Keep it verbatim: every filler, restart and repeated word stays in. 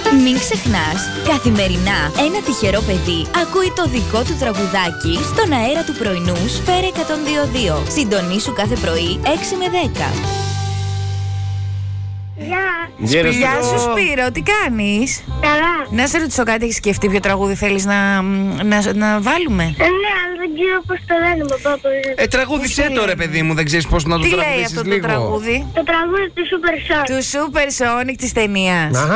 Μην ξεχνάς, καθημερινά ένα τυχερό παιδί ακούει το δικό του τραγουδάκι στον αέρα του πρωινού Σφαίρα εκατόν δύο κόμμα δύο. Συντονίσου κάθε πρωί έξι με δέκα. Γεια. Γεια σου Σπύρο, τι κάνεις? Καλά. Να σε ρωτήσω κάτι, έχεις σκεφτεί ποιο τραγούδι θέλεις να, να, να βάλουμε? Ε, ναι, αλλά δεν ξέρω πώς το λένε, παπά. Ε, τραγούδισέ το ρε παιδί μου, δεν ξέρεις πώς να το Τι λέει τραγουδήσεις αυτό λίγο? το τραγούδι? Το τραγούδι του Super Sonic. Του Super Sonic της ταινίας. Αχα.